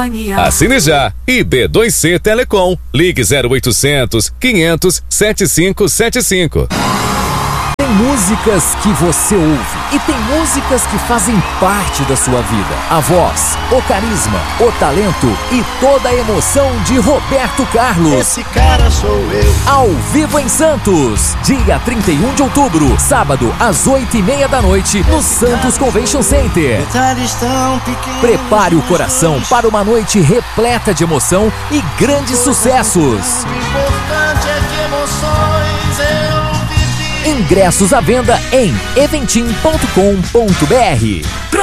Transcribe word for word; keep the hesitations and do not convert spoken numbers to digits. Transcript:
Assine já. I B dois C Telecom. Ligue zero oitocentos, quinhentos, setenta e cinco setenta e cinco. Tem músicas que você ouve e tem músicas que fazem parte da sua vida. A voz, o carisma, o talento e toda a emoção de Roberto Carlos. Esse cara sou eu. Ao vivo em Santos, dia trinta e um de outubro, sábado, às oito e meia da noite, no Santos Convention Center. Prepare o coração para uma noite repleta de emoção e grandes sucessos. O importante é que emoções eu vivi. Ingressos à venda em eventim ponto com ponto br.